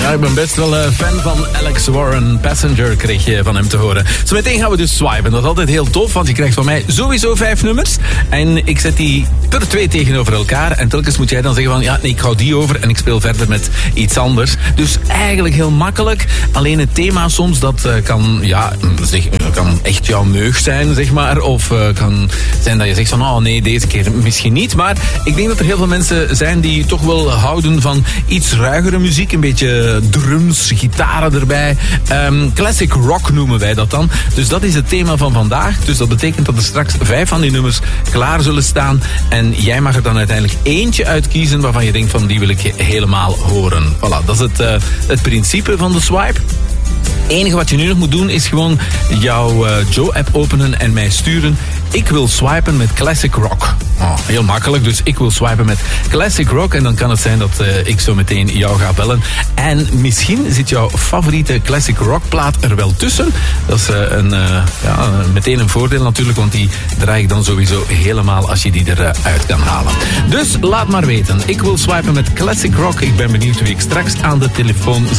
Ja, ik ben best wel fan van Alex Warren. Passenger kreeg je van hem te horen. Zometeen gaan we dus swipen. Dat is altijd heel tof, want je krijgt van mij sowieso 5 nummers. En ik zet die per 2 tegenover elkaar. En telkens moet jij dan zeggen van, ja, nee, ik hou die over en ik speel verder met iets anders. Dus eigenlijk heel makkelijk. Alleen het thema soms, dat kan echt jouw meug zijn, zeg maar. Of kan zijn dat je zegt van, oh nee, deze keer misschien niet. Maar ik denk dat er heel veel mensen zijn die toch wel houden van iets ruigere muziek. Een beetje drums, gitaren erbij. Classic rock noemen wij dat dan. Dus dat is het thema van vandaag. Dus dat betekent dat er straks 5 van die nummers klaar zullen staan. En jij mag er dan uiteindelijk eentje uitkiezen waarvan je denkt van, die wil ik helemaal horen. Voilà, dat is het principe van de swipe. Het enige wat je nu nog moet doen is gewoon jouw Joe-app openen en mij sturen. Ik wil swipen met classic rock. Oh, heel makkelijk, dus ik wil swipen met classic rock. En dan kan het zijn dat ik zo meteen jou ga bellen. En misschien zit jouw favoriete classic rock plaat er wel tussen. Dat is meteen een voordeel natuurlijk, want die draai ik dan sowieso helemaal als je die eruit kan halen. Dus laat maar weten. Ik wil swipen met classic rock. Ik ben benieuwd wie ik straks aan de telefoon